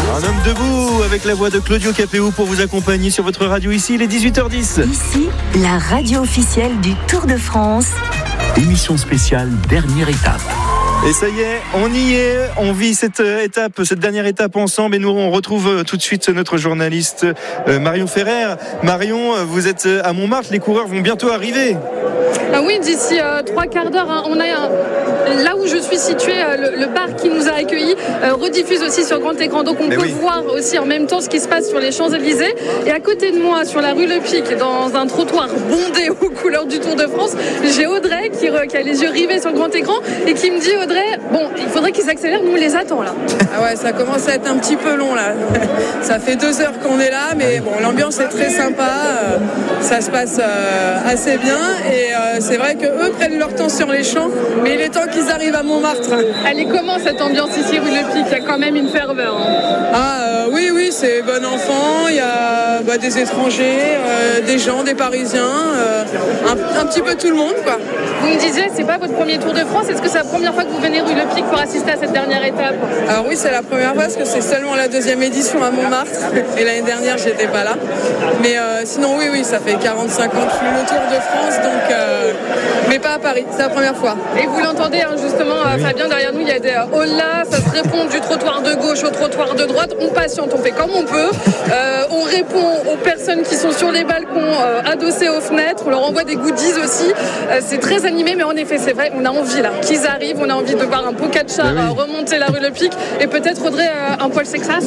Un homme debout avec la voix de Claudio Capéo pour vous accompagner sur votre radio ici, il est 18h10. Ici, la radio officielle du Tour de France. Émission spéciale, dernière étape. Et ça y est, on y est, on vit cette dernière étape ensemble et nous on retrouve tout de suite notre journaliste Marion Ferrer. Marion, vous êtes à Montmartre, les coureurs vont bientôt arriver. Ah oui, d'ici 3 quarts d'heure, on a là où je suis située, le bar qui nous a accueillis rediffuse aussi sur grand écran, donc on peut voir aussi en même temps ce qui se passe sur les Champs-Élysées. Et à côté de moi, sur la rue Le Pic, dans un trottoir bondé aux couleurs du Tour de France, j'ai Audrey qui a les yeux rivés sur le grand écran et qui me dit: Audrey, bon, il faudrait qu'ils s'accélèrent, nous on les attend là. Ah ouais, ça commence à être un petit peu long là. Ça fait 2 heures qu'on est là, mais bon, l'ambiance est très sympa, ça se passe assez bien et c'est vrai qu'eux prennent leur temps sur les champs, mais il est temps qu'ils arrivent à Montmartre. Elle est comment cette ambiance ici rue Le Pic? Il y a quand même une ferveur. Oui, c'est bon enfant, il y a des étrangers, des gens, des Parisiens, un petit peu tout le monde quoi. Vous me disiez, c'est pas votre premier Tour de France, est-ce que c'est la première fois que vous venez rue Le Pic pour assister à cette dernière étape? Alors oui, c'est la première fois parce que c'est seulement la 2e édition à Montmartre et l'année dernière j'étais pas là. Mais sinon oui, ça fait 45 ans que je suis le Tour de France, donc mais pas à Paris, c'est la première fois. Et vous l'entendez justement, Fabien, derrière nous il y a des hola, ça se répond du trottoir de gauche au trottoir de droite, on patiente, on fait comme on peut, on répond aux personnes qui sont sur les balcons adossés aux fenêtres, on leur envoie des goodies aussi, c'est très animé, mais en effet c'est vrai, on a envie là qu'ils arrivent, on a envie de voir un Pogačar remonter la rue Le Pic et peut-être Audrey un Paul Sexas.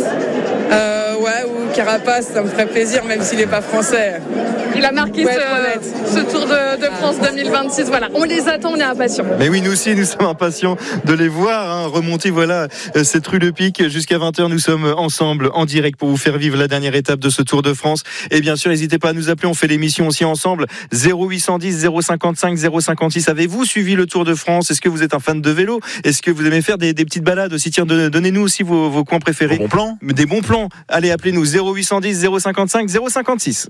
Ou Carapace, ça me ferait plaisir même s'il n'est pas français. Il a marqué ce Tour de France 2026. Voilà, on les attend, on est impatients. Mais oui, nous aussi, nous sommes impatients de les voir remonter cette rue Le Pic. Jusqu'à 20h, nous sommes ensemble en direct pour vous faire vivre la dernière étape de ce Tour de France. Et bien sûr, n'hésitez pas à nous appeler, on fait l'émission aussi ensemble. 0810 055 056. Avez-vous suivi le Tour de France? Est-ce que vous êtes un fan de vélo? Est-ce que vous aimez faire des petites balades aussi? Tiens, donnez-nous aussi vos coins préférés. Des bons plans. Des bons plans. Allez, appelez-nous 0810 055 056.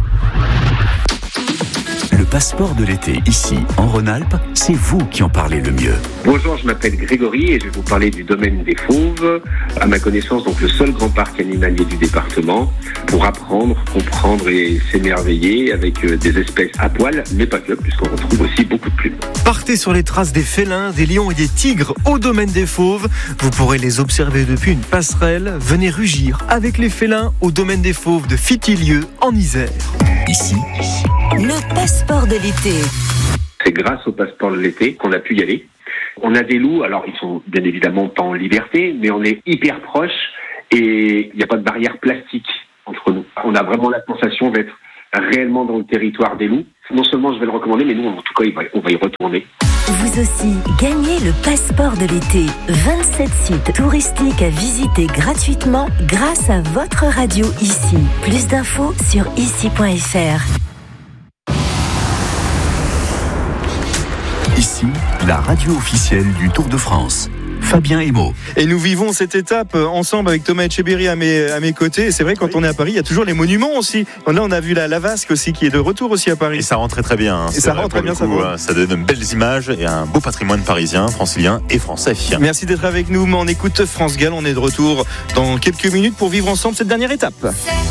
Le passeport de l'été, ici, en Rhône-Alpes, c'est vous qui en parlez le mieux. Bonjour, je m'appelle Grégory et je vais vous parler du domaine des Fauves. À ma connaissance, donc le seul grand parc animalier du département, pour apprendre, comprendre et s'émerveiller avec des espèces à poil, mais pas que, puisqu'on retrouve aussi beaucoup de plumes. Partez sur les traces des félins, des lions et des tigres au domaine des Fauves. Vous pourrez les observer depuis une passerelle. Venez rugir avec les félins au domaine des Fauves de Fitilieu, en Isère. Ici, Le passeport de l'été. C'est grâce au passeport de l'été qu'on a pu y aller. On a des loups, alors ils sont bien évidemment pas en liberté, mais on est hyper proches et il n'y a pas de barrière plastique entre nous. On a vraiment la sensation d'être réellement dans le territoire des loups. Non seulement je vais le recommander, mais nous en tout cas on va y retourner. Vous aussi, gagnez le passeport de l'été. 27 sites touristiques à visiter gratuitement grâce à votre radio ici. Plus d'infos sur ici.fr. Ici, la radio officielle du Tour de France. Fabien Emo. Et nous vivons cette étape ensemble avec Thomas Etcheberry à mes côtés. Et c'est vrai, quand on est à Paris, il y a toujours les monuments aussi. Là, on a vu la Vasque aussi, qui est de retour aussi à Paris. Et ça rend très bien. Et ça rend très bien, ça donne de belles images et un beau patrimoine parisien, francilien et français. Merci d'être avec nous. On écoute France Gall. On est de retour dans quelques minutes pour vivre ensemble cette dernière étape.